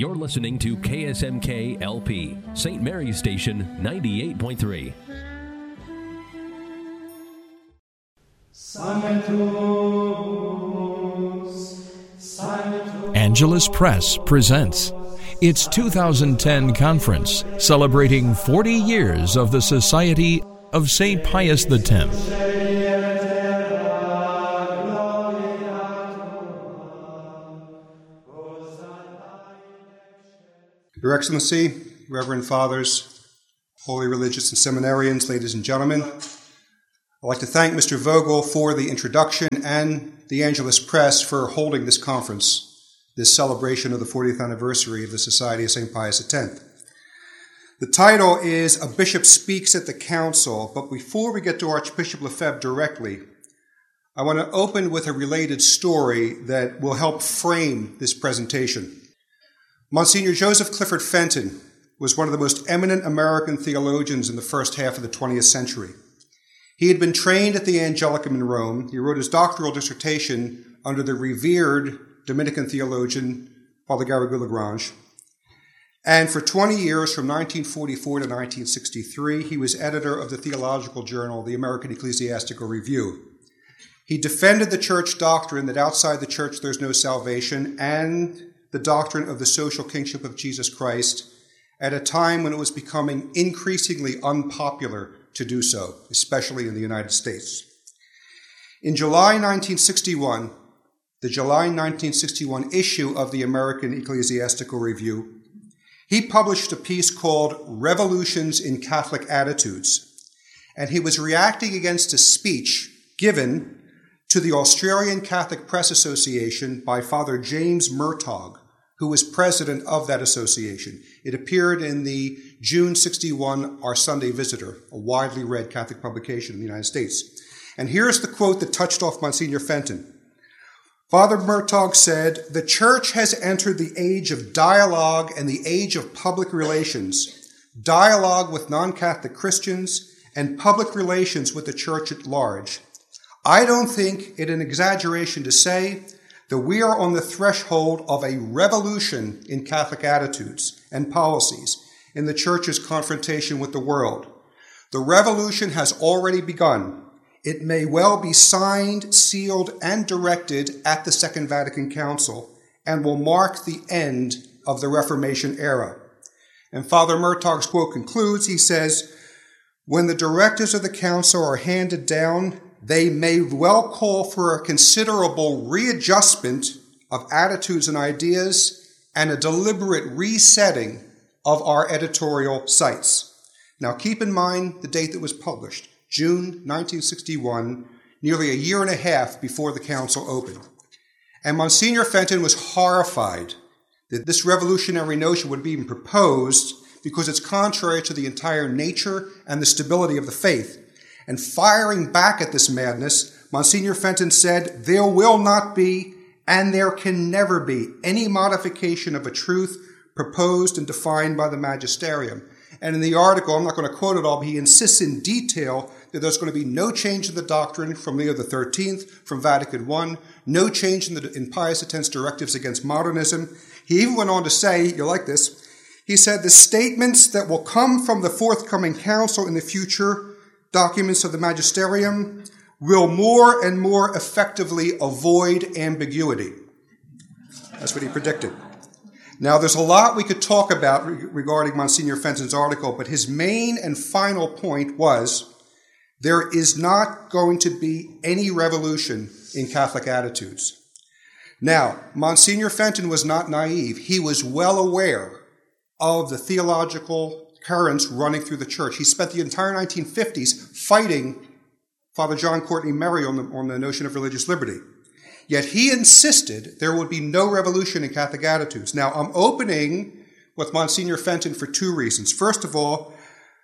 You're listening to KSMK LP, St. Mary's Station 98.3. Angelus Press presents its 2010 conference celebrating 40 years of the Society of St. Pius X. Your Excellency, Reverend Fathers, holy religious and seminarians, ladies and gentlemen, I'd like to thank Mr. Vogel for the introduction and the Angelus Press for holding this conference, this celebration of the 40th anniversary of the Society of St. Pius X. The title is A Bishop Speaks at the Council, but before we get to Archbishop Lefebvre directly, I want to open with a related story that will help frame this presentation. Monsignor Joseph Clifford Fenton was one of the most eminent American theologians in the first half of the 20th century. He had been trained at the Angelicum in Rome. He wrote his doctoral dissertation under the revered Dominican theologian Father Garrigou-Lagrange. And for 20 years, from 1944 to 1963, he was editor of the theological journal, the American Ecclesiastical Review. He defended the church doctrine that outside the church there's no salvation and the doctrine of the social kingship of Jesus Christ at a time when it was becoming increasingly unpopular to do so, especially in the United States. In July 1961, the July 1961 issue of the American Ecclesiastical Review, he published a piece called Revolutions in Catholic Attitudes, and he was reacting against a speech given to the Australian Catholic Press Association by Father James Murtagh, who was president of that association. It appeared in the June 61 Our Sunday Visitor, a widely read Catholic publication in the United States. And here's the quote that touched off Monsignor Fenton. Father Murtagh said, "The Church has entered the age of dialogue and the age of public relations, dialogue with non-Catholic Christians and public relations with the Church at large. I don't think it an exaggeration to say that we are on the threshold of a revolution in Catholic attitudes and policies in the Church's confrontation with the world. The revolution has already begun. It may well be signed, sealed, and directed at the Second Vatican Council and will mark the end of the Reformation era." And Father Murtagh's quote concludes, he says, "When the directives of the Council are handed down, they may well call for a considerable readjustment of attitudes and ideas and a deliberate resetting of our editorial sites." Now keep in mind the date that was published, June 1961, nearly a year and a half before the council opened. And Monsignor Fenton was horrified that this revolutionary notion would be even proposed because it's contrary to the entire nature and the stability of the faith. And firing back at this madness, Monsignor Fenton said, "There will not be, and there can never be, any modification of a truth proposed and defined by the magisterium." And in the article, I'm not going to quote it all, but he insists in detail that there's going to be no change in the doctrine from Leo XIII, from Vatican I, no change in Pius X's directives against modernism. He even went on to say, you'll like this, he said, "The statements that will come from the forthcoming council in the future documents of the magisterium will more and more effectively avoid ambiguity." That's what he predicted. Now, there's a lot we could talk about regarding Monsignor Fenton's article, but his main and final point was there is not going to be any revolution in Catholic attitudes. Now, Monsignor Fenton was not naive. He was well aware of the theological currents running through the church. He spent the entire 1950s fighting Father John Courtney Murray on the notion of religious liberty. Yet he insisted there would be no revolution in Catholic attitudes. Now, I'm opening with Monsignor Fenton for two reasons. First of all,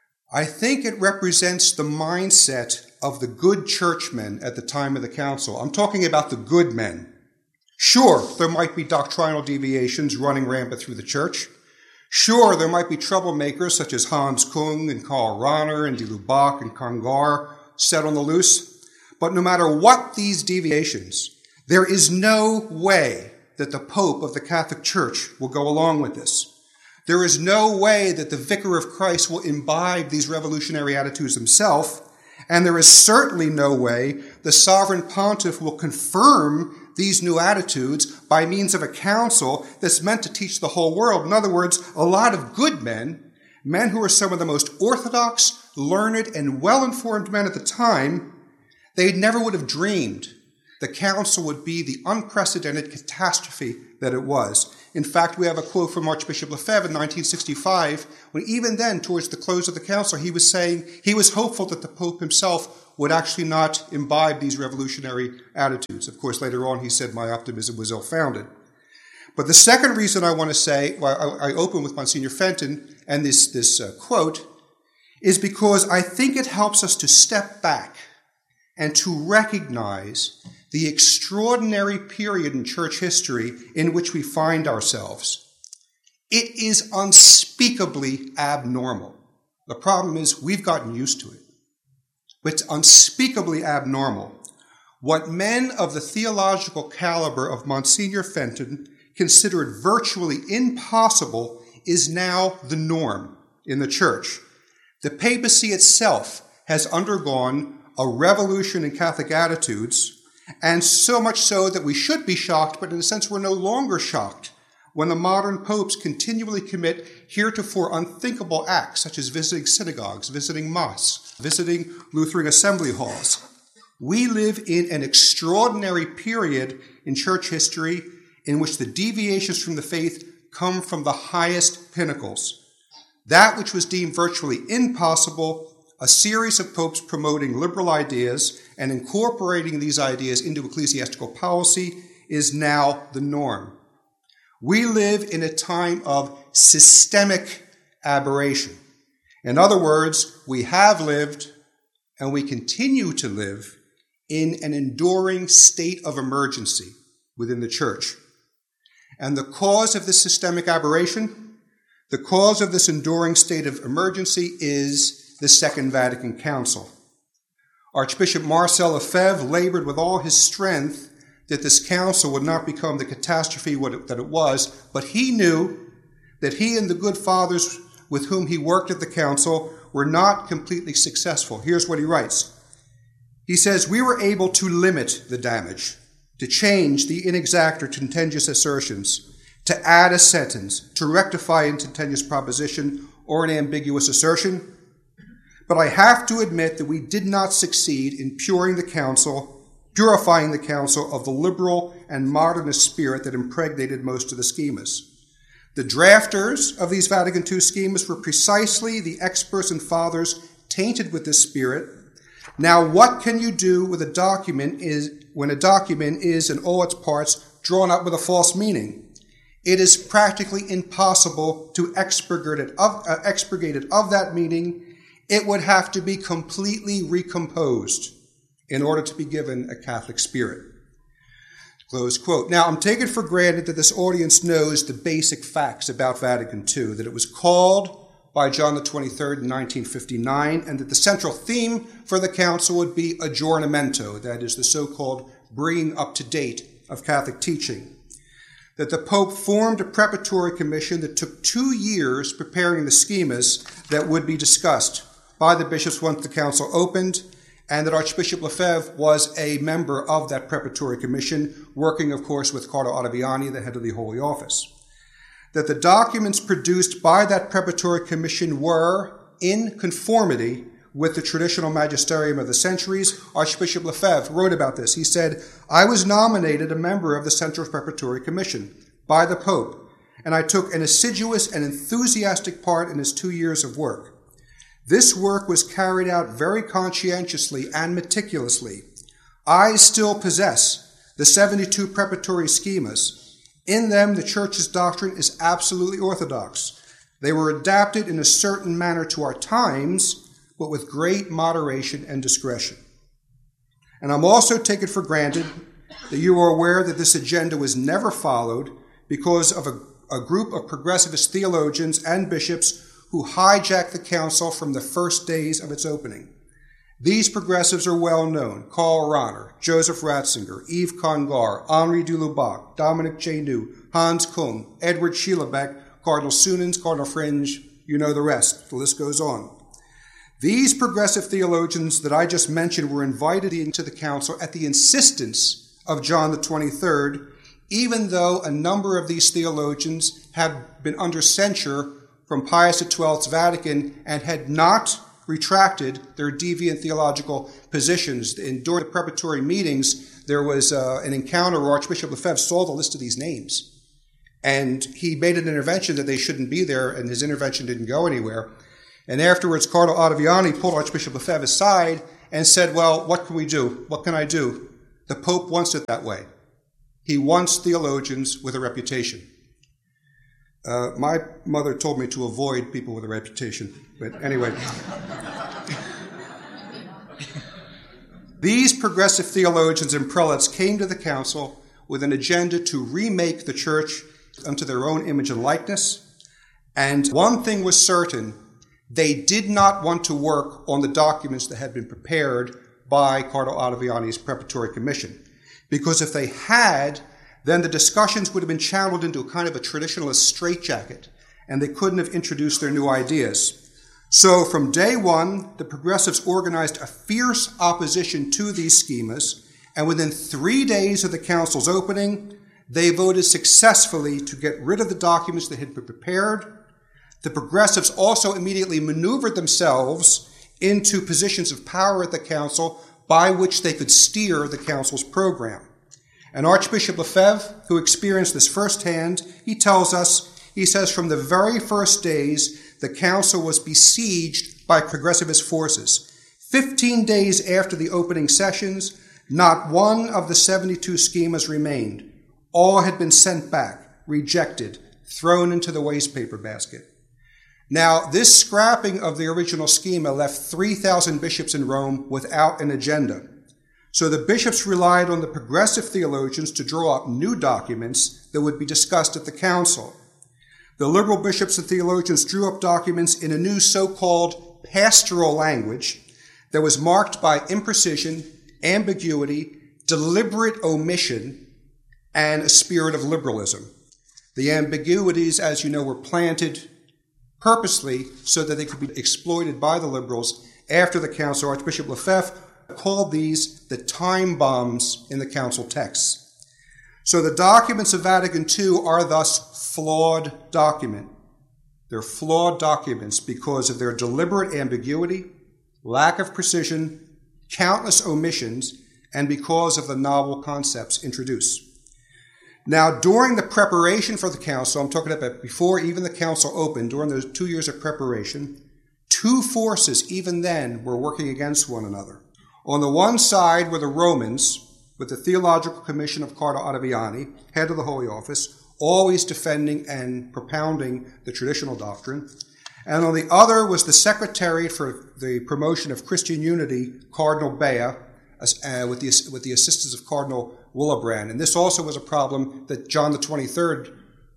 I think it represents the mindset of the good churchmen at the time of the council. I'm talking about the good men. Sure, there might be doctrinal deviations running rampant through the church. Sure, there might be troublemakers such as Hans Kung and Karl Rahner and de Lubac and Congar set on the loose. But no matter what these deviations, there is no way that the Pope of the Catholic Church will go along with this. There is no way that the Vicar of Christ will imbibe these revolutionary attitudes himself, and there is certainly no way the Sovereign Pontiff will confirm these new attitudes by means of a council that's meant to teach the whole world. In other words, a lot of good men who are some of the most orthodox, learned, and well-informed men at the time, they never would have dreamed the council would be the unprecedented catastrophe that it was. In fact, we have a quote from Archbishop Lefebvre in 1965, when even then, towards the close of the council, he was saying he was hopeful that the Pope himself would actually not imbibe these revolutionary attitudes. Of course, later on, he said my optimism was ill-founded. But the second reason I want to say, I open with Monsignor Fenton and this quote, is because I think it helps us to step back and to recognize the extraordinary period in church history in which we find ourselves. It is unspeakably abnormal. The problem is we've gotten used to it. But it's unspeakably abnormal. What men of the theological caliber of Monsignor Fenton considered virtually impossible is now the norm in the church. The papacy itself has undergone a revolution in Catholic attitudes, and so much so that we should be shocked, but in a sense we're no longer shocked when the modern popes continually commit heretofore unthinkable acts, such as visiting synagogues, visiting mosques, visiting Lutheran assembly halls. We live in an extraordinary period in church history in which the deviations from the faith come from the highest pinnacles. That which was deemed virtually impossible, a series of popes promoting liberal ideas and incorporating these ideas into ecclesiastical policy, is now the norm. We live in a time of systemic aberration. In other words, we have lived and we continue to live in an enduring state of emergency within the church. And the cause of this systemic aberration, the cause of this enduring state of emergency is the Second Vatican Council. Archbishop Marcel Lefebvre labored with all his strength that this council would not become the catastrophe that it was, but he knew that he and the good fathers with whom he worked at the council were not completely successful. Here's what he writes. He says, "We were able to limit the damage, to change the inexact or contentious assertions, to add a sentence, to rectify an contentious proposition or an ambiguous assertion. But I have to admit that we did not succeed in purifying the council of the liberal and modernist spirit that impregnated most of the schemas. The drafters of these Vatican II schemas were precisely the experts and fathers tainted with this spirit. Now, what can you do with a document when a document is in all its parts drawn up with a false meaning? It is practically impossible to expurgate it of that meaning. It would have to be completely recomposed in order to be given a Catholic spirit." Close quote. Now, I'm taking for granted that this audience knows the basic facts about Vatican II, that it was called by John the 23rd in 1959, and that the central theme for the council would be aggiornamento, that is the so-called bringing up to date of Catholic teaching. That the Pope formed a preparatory commission that took 2 years preparing the schemas that would be discussed by the bishops once the council opened, and that Archbishop Lefebvre was a member of that preparatory commission, working, of course, with Cardinal Ottaviani, the head of the Holy Office. That the documents produced by that preparatory commission were in conformity with the traditional magisterium of the centuries. Archbishop Lefebvre wrote about this. He said, "I was nominated a member of the Central Preparatory Commission by the Pope, and I took an assiduous and enthusiastic part in his 2 years of work. This work was carried out very conscientiously and meticulously. I still possess the 72 preparatory schemas. In them, the Church's doctrine is absolutely orthodox. They were adapted in a certain manner to our times, but with great moderation and discretion. And I'm also taking for granted that you are aware that this agenda was never followed because of a group of progressivist theologians and bishops who hijacked the council from the first days of its opening. These progressives are well known: Karl Rahner, Joseph Ratzinger, Yves Congar, Henri de Lubac, Dominic Chenu, Hans Kung, Edward Schielebeck, Cardinal Sunens, Cardinal Fringe, you know the rest. The list goes on. These progressive theologians that I just mentioned were invited into the council at the insistence of John the 23rd, even though a number of these theologians had been under censure from Pius XII's Vatican and had not retracted their deviant theological positions. And during the preparatory meetings, there was an encounter where Archbishop Lefebvre saw the list of these names. And he made an intervention that they shouldn't be there, and his intervention didn't go anywhere. And afterwards, Cardinal Ottaviani pulled Archbishop Lefebvre aside and said, well, what can we do? What can I do? The Pope wants it that way. He wants theologians with a reputation. My mother told me to avoid people with a reputation. But anyway. These progressive theologians and prelates came to the council with an agenda to remake the church unto their own image and likeness. And one thing was certain: they did not want to work on the documents that had been prepared by Cardinal Ottaviani's preparatory commission. Because if they had, then the discussions would have been channeled into a kind of a traditionalist straitjacket, and they couldn't have introduced their new ideas. So from day one, the progressives organized a fierce opposition to these schemas, and within 3 days of the council's opening, they voted successfully to get rid of the documents that had been prepared. The progressives also immediately maneuvered themselves into positions of power at the council by which they could steer the council's program. And Archbishop Lefebvre, who experienced this firsthand, he tells us, he says, from the very first days, the council was besieged by progressivist forces. 15 days after the opening sessions, not one of the 72 schemas remained. All had been sent back, rejected, thrown into the wastepaper basket. Now, this scrapping of the original schema left 3,000 bishops in Rome without an agenda. So the bishops relied on the progressive theologians to draw up new documents that would be discussed at the council. The liberal bishops and theologians drew up documents in a new so-called pastoral language that was marked by imprecision, ambiguity, deliberate omission, and a spirit of liberalism. The ambiguities, as you know, were planted purposely so that they could be exploited by the liberals after the council. Archbishop Lefebvre called these the time bombs in the council texts. So the documents of Vatican II are thus flawed documents. They're flawed documents because of their deliberate ambiguity, lack of precision, countless omissions, and because of the novel concepts introduced. Now, during the preparation for the council, I'm talking about before even the council opened, during those 2 years of preparation, two forces even then were working against one another. On the one side were the Romans, with the Theological Commission of Cardinal Ottaviani, head of the Holy Office, always defending and propounding the traditional doctrine. And on the other was the Secretariat for the Promotion of Christian Unity, Cardinal Bea, with the assistance of Cardinal Willibrand. And this also was a problem that John the 23rd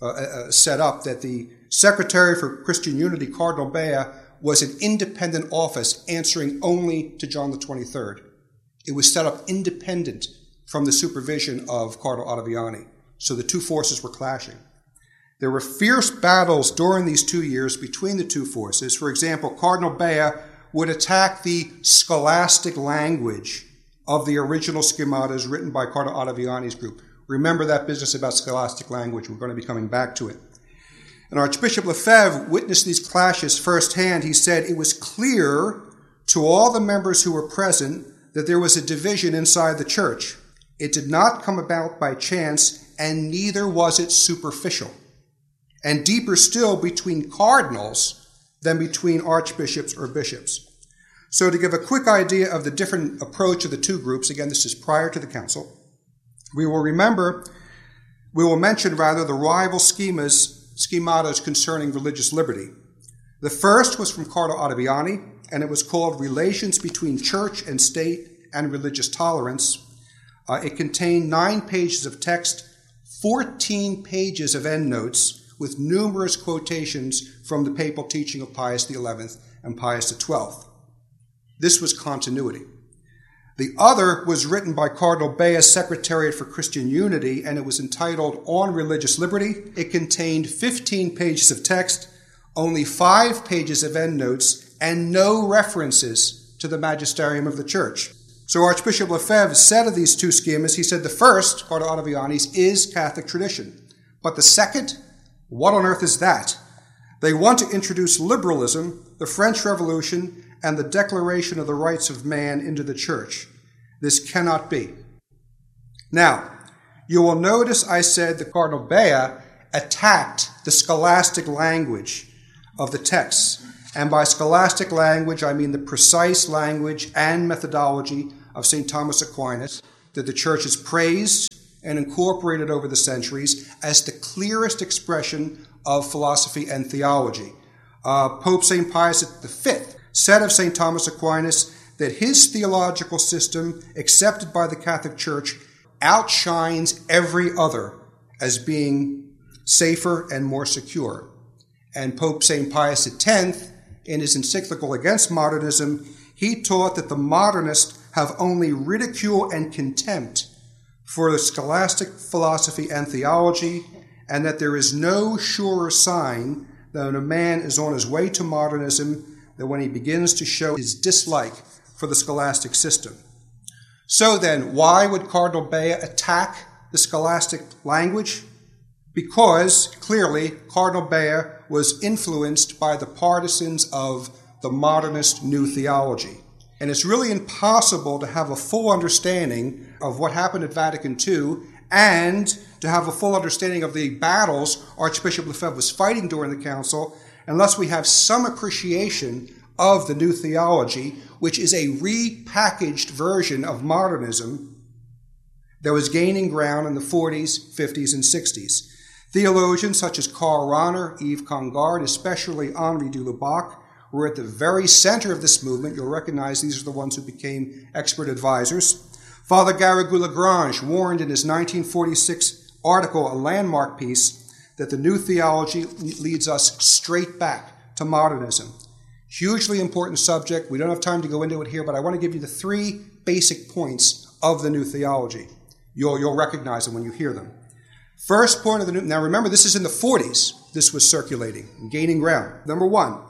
set up, that the Secretary for Christian Unity, Cardinal Bea, was an independent office answering only to John the 23rd. It was set up independent from the supervision of Cardinal Ottaviani. So the two forces were clashing. There were fierce battles during these 2 years between the two forces. For example, Cardinal Bea would attack the scholastic language of the original schematas written by Cardinal Ottaviani's group. Remember that business about scholastic language. We're going to be coming back to it. And Archbishop Lefebvre witnessed these clashes firsthand. He said it was clear to all the members who were present that there was a division inside the church. It did not come about by chance, and neither was it superficial. And deeper still between cardinals than between archbishops or bishops. So to give a quick idea of the different approach of the two groups, again, this is prior to the council, we will mention the rival schematas concerning religious liberty. The first was from Cardinal Ottaviani, and it was called Relations Between Church and State and Religious Tolerance. It contained 9 pages of text, 14 pages of endnotes, with numerous quotations from the papal teaching of Pius XI and Pius XII. This was continuity. The other was written by Cardinal Bea, Secretariat for Christian Unity, and it was entitled On Religious Liberty. It contained 15 pages of text, only 5 pages of endnotes, and no references to the magisterium of the church. So Archbishop Lefebvre said of these two schemas, he said the first, Carta Ottavianis, is Catholic tradition. But the second, what on earth is that? They want to introduce liberalism, the French Revolution, and the Declaration of the Rights of Man into the church. This cannot be. Now, you will notice I said that Cardinal Bea attacked the scholastic language of the texts. And by scholastic language, I mean the precise language and methodology of St. Thomas Aquinas that the church has praised and incorporated over the centuries as the clearest expression of philosophy and theology. Pope St. Pius V said of St. Thomas Aquinas that his theological system, accepted by the Catholic Church, outshines every other as being safer and more secure. And Pope St. Pius X, in his encyclical against modernism, he taught that the modernists have only ridicule and contempt for the scholastic philosophy and theology, and that there is no surer sign that a man is on his way to modernism than when he begins to show his dislike for the scholastic system. So then, why would Cardinal Bea attack the scholastic language? Because, clearly, Cardinal Bea was influenced by the partisans of the modernist new theology. And it's really impossible to have a full understanding of what happened at Vatican II and to have a full understanding of the battles Archbishop Lefebvre was fighting during the council unless we have some appreciation of the new theology, which is a repackaged version of modernism that was gaining ground in the 40s, 50s, and 60s. Theologians such as Karl Rahner, Yves Congar, and especially Henri de Lubac were at the very center of this movement. You'll recognize these are the ones who became expert advisors. Father Garrigou-Lagrange warned in his 1946 article, a landmark piece, that the new theology leads us straight back to modernism. Hugely important subject. We don't have time to go into it here, but I want to give you the 3 basic points of the new theology. You'll recognize them when you hear them. First point of the new, now remember this is in the 40s, this was circulating and gaining ground. Number 1,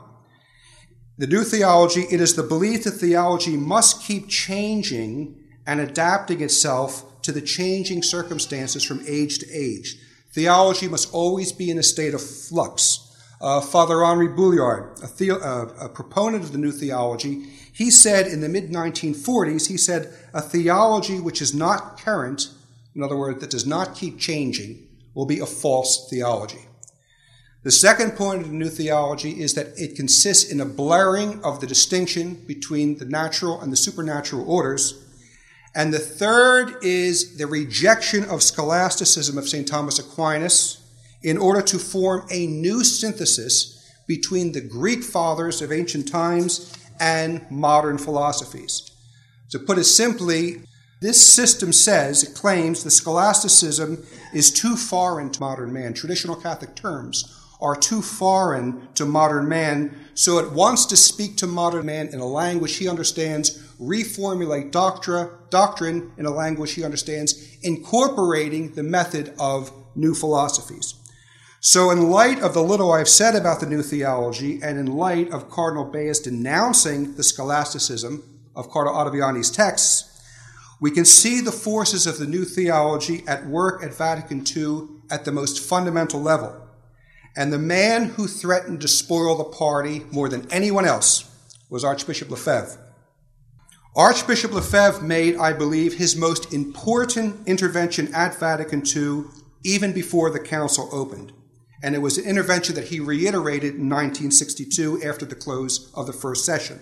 the new theology, it is the belief that theology must keep changing and adapting itself to the changing circumstances from age to age. Theology must always be in a state of flux. Father Henri Bouillard, a proponent of the new theology, he said in the mid-1940s, he said, a theology which is not current, in other words, that does not keep changing, will be a false theology. The second point of the new theology is that it consists in a blurring of the distinction between the natural and the supernatural orders. And the third is the rejection of scholasticism of St. Thomas Aquinas in order to form a new synthesis between the Greek fathers of ancient times and modern philosophies. To put it simply, this system says, it claims, the scholasticism is too foreign to modern man. Traditional Catholic terms are too foreign to modern man, so it wants to speak to modern man in a language he understands, reformulate doctrine in a language he understands, incorporating the method of new philosophies. So in light of the little I've said about the new theology, and in light of Cardinal Bea's denouncing the scholasticism of Carta Ottaviani's texts, we can see the forces of the new theology at work at Vatican II at the most fundamental level. And the man who threatened to spoil the party more than anyone else was Archbishop Lefebvre. Archbishop Lefebvre made, I believe, his most important intervention at Vatican II even before the council opened. And it was an intervention that he reiterated in 1962 after the close of the first session.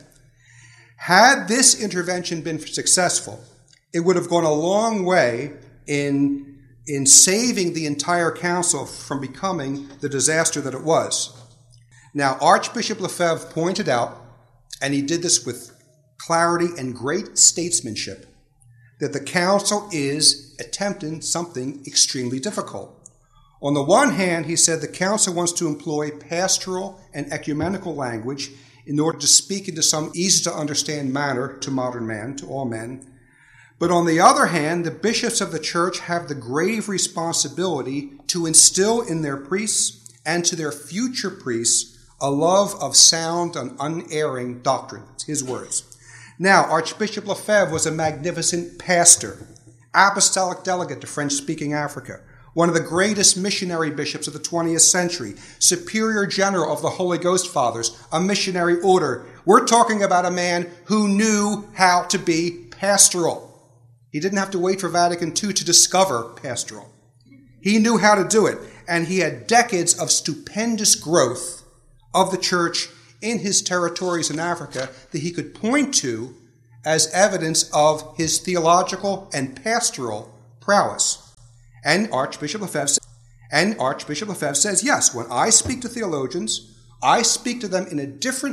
Had this intervention been successful, it would have gone a long way in saving the entire council from becoming the disaster that it was. Now, Archbishop Lefebvre pointed out, and he did this with clarity and great statesmanship, that the council is attempting something extremely difficult. On the one hand, he said the council wants to employ pastoral and ecumenical language in order to speak into some easy-to-understand manner to modern man, to all men. But on the other hand, the bishops of the church have the grave responsibility to instill in their priests and to their future priests a love of sound and unerring doctrine. It's his words. Now, Archbishop Lefebvre was a magnificent pastor, apostolic delegate to French-speaking Africa, one of the greatest missionary bishops of the 20th century, superior general of the Holy Ghost Fathers, a missionary order. We're talking about a man who knew how to be pastoral. He didn't have to wait for Vatican II to discover pastoral. He knew how to do it, and he had decades of stupendous growth of the church in his territories in Africa that he could point to as evidence of his theological and pastoral prowess. And Archbishop Lefebvre says, yes, when I speak to theologians, I speak to them in a different